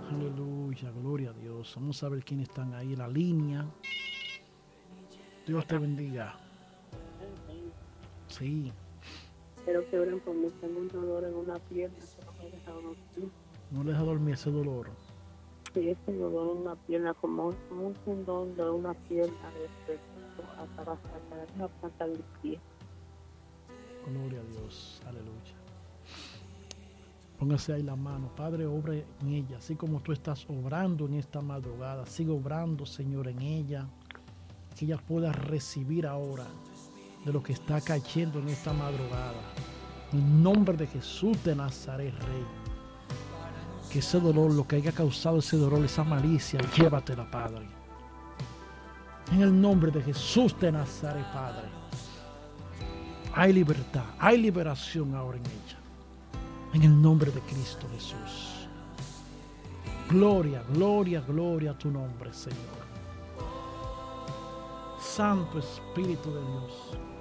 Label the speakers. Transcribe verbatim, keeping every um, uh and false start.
Speaker 1: Aleluya, gloria a Dios. Vamos a ver quiénes están ahí en la línea. Dios te bendiga. Sí.
Speaker 2: Quiero que oren por mí. Tengo un dolor en una pierna que no me deja dormir.
Speaker 1: No le deja dormir ese dolor.
Speaker 2: Sí, ese dolor en una pierna, como un tendón de una pierna desde hasta la planta del pie.
Speaker 1: Gloria a Dios. Aleluya. Póngase ahí la mano. Padre, obra en ella. Así como tú estás obrando en esta madrugada. Sigue obrando, Señor, en ella. Que ella pueda recibir ahora de lo que está cayendo en esta madrugada. En el nombre de Jesús de Nazaret, Rey. Que ese dolor, lo que haya causado ese dolor, esa malicia, llévatela, Padre. En el nombre de Jesús de Nazaret, Padre. Hay libertad, hay liberación ahora en ella. En el nombre de Cristo Jesús. Gloria, gloria, gloria a tu nombre, Señor. Santo Espíritu de Dios.